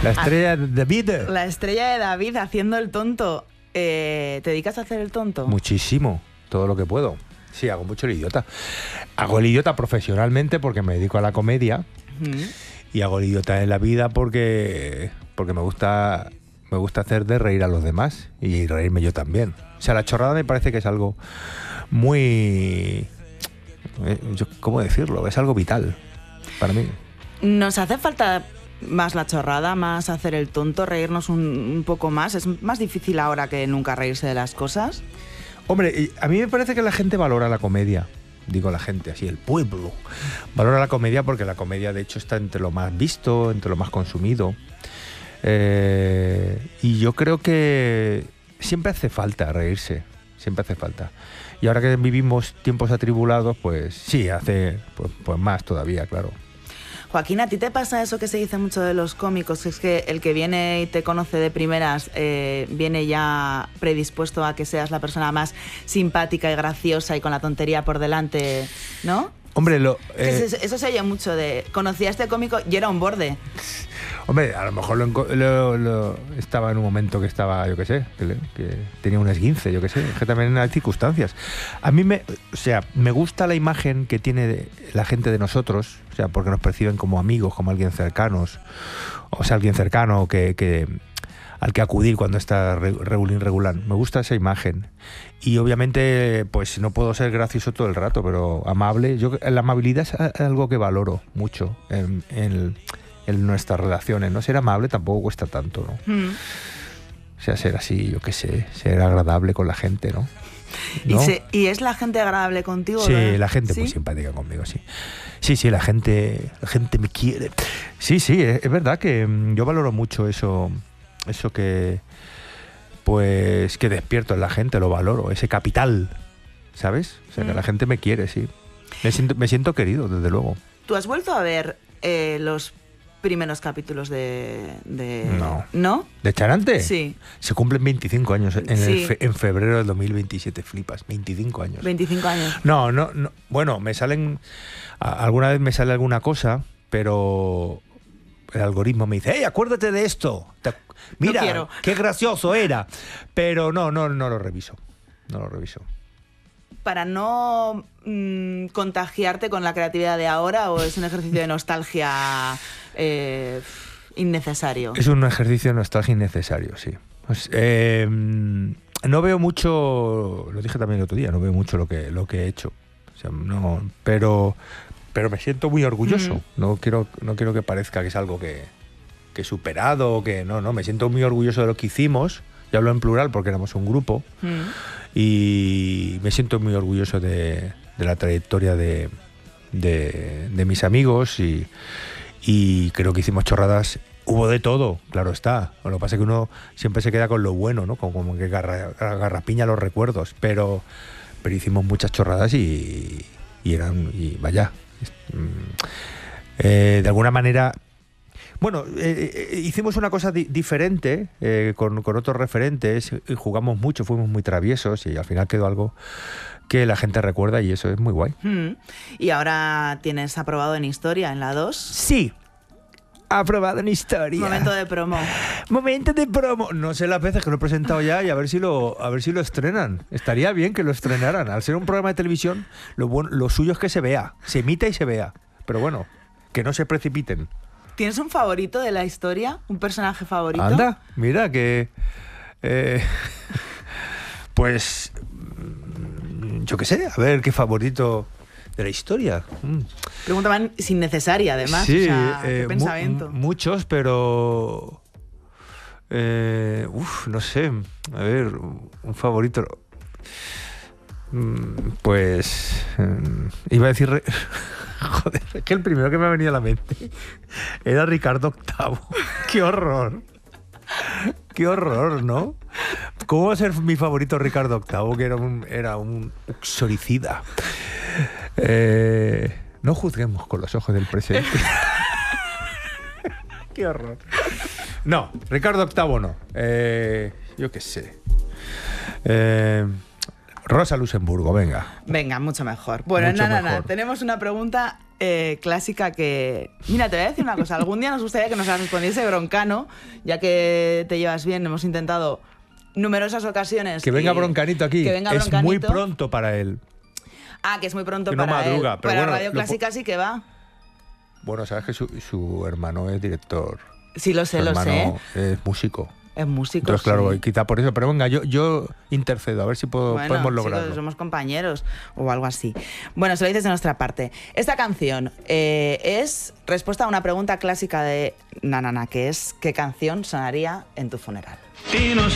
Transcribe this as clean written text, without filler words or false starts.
La estrella de David. La estrella de David haciendo el tonto. ¿Te dedicas a hacer el tonto? Muchísimo, todo lo que puedo. Sí, hago mucho el idiota. Hago el idiota profesionalmente porque me dedico a la comedia. Y hago el idiota en la vida porque me gusta hacer de reír a los demás y reírme yo también. O sea, la chorrada me parece que es algo muy... ¿Cómo decirlo? Es algo vital para mí. ¿Nos hace falta más la chorrada, más hacer el tonto, reírnos un poco más? ¿Es más difícil ahora que nunca reírse de las cosas? Hombre, a mí me parece que la gente valora la comedia. Digo la gente, así, el pueblo. Valora la comedia porque la comedia, de hecho, está entre lo más visto, entre lo más consumido. Y yo creo que siempre hace falta reírse. Siempre hace falta. Y ahora que vivimos tiempos atribulados, pues sí, hace pues más todavía, claro. Joaquín, ¿a ti te pasa eso que se dice mucho de los cómicos? Es que el que viene y te conoce de primeras viene ya predispuesto a que seas la persona más simpática y graciosa y con la tontería por delante, ¿no? Hombre, eso se oye mucho de... Conocí a este cómico y era un borde. Hombre, a lo mejor estaba en un momento que estaba, yo qué sé, que tenía un esguince, yo qué sé, que también hay circunstancias. A mí me gusta la imagen que tiene la gente de nosotros, o sea, porque nos perciben como amigos, como alguien cercanos, o sea, alguien cercano al que acudir cuando está regular. Me gusta esa imagen. Y obviamente, pues no puedo ser gracioso todo el rato, pero amable. La amabilidad es algo que valoro mucho en nuestras relaciones, ¿no? Ser amable tampoco cuesta tanto, ¿no? O sea, ser así, yo qué sé, ser agradable con la gente, ¿no? ¿Y es la gente agradable contigo? Sí, ¿verdad? la gente muy simpática conmigo, sí. Sí, la gente me quiere. Sí, es verdad que yo valoro mucho eso que pues que despierto en la gente, lo valoro, ese capital, ¿sabes? O sea, que la gente me quiere, sí. Me siento querido, desde luego. ¿Tú has vuelto a ver los primeros capítulos de... ¿No? ¿De Charante? Sí. Se cumplen 25 años en febrero del 2027, flipas, 25 años. 25 años. No, bueno, me salen... Alguna vez me sale alguna cosa, pero el algoritmo me dice, ¡hey, acuérdate de esto! Mira, qué gracioso era. Pero no lo reviso. No lo reviso. ¿Para no contagiarte con la creatividad de ahora o es un ejercicio de nostalgia innecesario? Es un ejercicio de nostalgia innecesario, sí. Pues, no veo mucho, lo dije también el otro día, no veo mucho lo que he hecho. O sea, no, pero me siento muy orgulloso. No quiero que parezca que es algo que he superado, que no, me siento muy orgulloso de lo que hicimos. Y hablo en plural porque éramos un grupo. Y me siento muy orgulloso de la trayectoria de mis amigos y creo que hicimos chorradas. Hubo de todo, claro está. Lo que pasa es que uno siempre se queda con lo bueno, ¿no? Como que agarrapiña los recuerdos, pero hicimos muchas chorradas y vaya. De alguna manera... Bueno, hicimos una cosa diferente con otros referentes, jugamos mucho, fuimos muy traviesos y al final quedó algo que la gente recuerda y eso es muy guay. ¿Y ahora tienes aprobado en Historia, en la 2? Sí, aprobado en Historia. Momento de promo. Momento de promo. No sé las veces que lo he presentado ya y a ver si lo estrenan. Estaría bien que lo estrenaran. Al ser un programa de televisión, lo suyo es que se vea, se emita y se vea. Pero bueno, que no se precipiten. ¿Tienes un favorito de la Historia? ¿Un personaje favorito? Anda, mira que... pues... yo qué sé, a ver qué favorito de la Historia. Pregunta más innecesaria, además. Sí, o sea, qué pensamiento. Muchos, pero... no sé. A ver, un favorito... pues... iba a decir... Joder, es que el primero que me ha venido a la mente era Ricardo VIII. ¡Qué horror! ¡Qué horror!, ¿no? ¿Cómo va a ser mi favorito Ricardo VIII, que era un uxoricida? No juzguemos con los ojos del presente. ¡Qué horror! No, Ricardo VIII no. Yo qué sé. Rosa Luxemburgo, venga. Venga, mucho mejor. Bueno, nada. Tenemos una pregunta clásica que... Mira, te voy a decir una cosa. Algún día nos gustaría que nos la respondiese Broncano, ya que te llevas bien, hemos intentado numerosas ocasiones. Que venga Broncanito aquí. Que venga es Broncanito. muy pronto para él. Ah, que es muy pronto Que no para madruga, él. pero Para bueno, Radio Clásica sí que va. Bueno, sabes que su hermano es director. Sí, lo sé, Su lo sé. hermano es músico. Es músico. Entonces, claro, sí. quizá por eso. Pero venga, yo intercedo, a ver si podemos lograrlo. Chicos, somos compañeros o algo así. Bueno, se lo dices de nuestra parte. Esta canción es respuesta a una pregunta clásica de Nanana, que es ¿qué canción sonaría en tu funeral?